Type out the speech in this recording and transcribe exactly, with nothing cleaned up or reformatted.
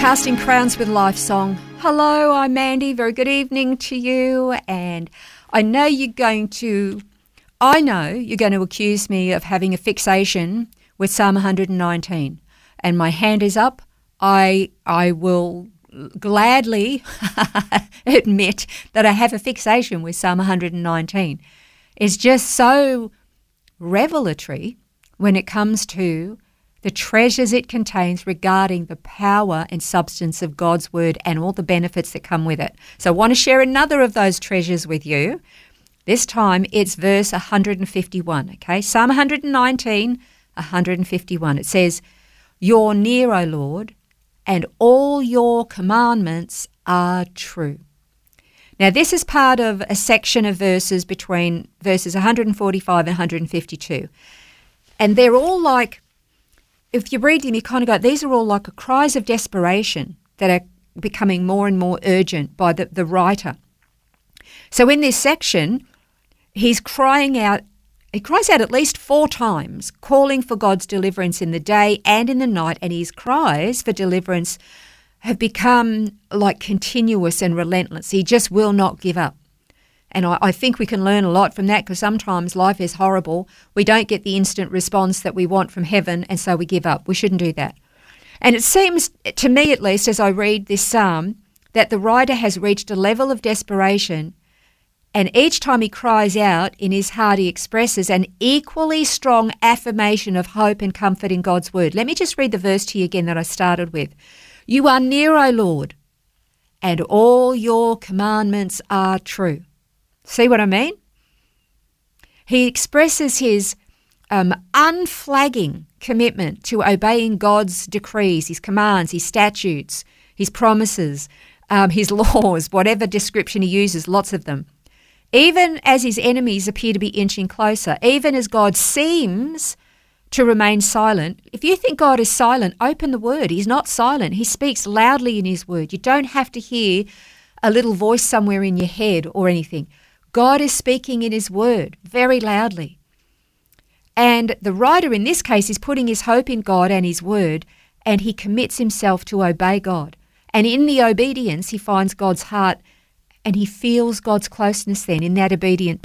Casting Crowns with Life song. Hello, I'm Mandy. Very good evening to you. And I know you're going to, I know you're going to accuse me of having a fixation with Psalm one nineteen. And my hand is up. I I will gladly admit that I have a fixation with Psalm one nineteen. It's just so revelatory when it comes to the treasures it contains regarding the power and substance of God's word and all the benefits that come with it. So I want to share another of those treasures with you. This time it's verse one fifty-one, okay? Psalm one nineteen, one fifty-one. It says, "You're near, O Lord, and all your commandments are true." Now this is part of a section of verses between verses one forty-five and one fifty-two. And they're all like, if you read them, you kind of go, these are all like cries of desperation that are becoming more and more urgent by the, the writer. So in this section, he's crying out, he cries out at least four times, calling for God's deliverance in the day and in the night, and his cries for deliverance have become like continuous and relentless. He just will not give up. And I, I think we can learn a lot from that, because sometimes life is horrible. We don't get the instant response that we want from heaven, and so we give up. We shouldn't do that. And it seems, to me at least, as I read this psalm, that the writer has reached a level of desperation, and each time he cries out in his heart, he expresses an equally strong affirmation of hope and comfort in God's word. Let me just read the verse to you again that I started with. "You are near, O Lord, and all your commandments are true." See what I mean? He expresses his um, unflagging commitment to obeying God's decrees, his commands, his statutes, his promises, um, his laws, whatever description he uses, lots of them. Even as his enemies appear to be inching closer, even as God seems to remain silent. If you think God is silent, open the word. He's not silent. He speaks loudly in his word. You don't have to hear a little voice somewhere in your head or anything. God is speaking in his word very loudly. And the writer in this case is putting his hope in God and his word, and he commits himself to obey God. And in the obedience, he finds God's heart, and he feels God's closeness then in that obedient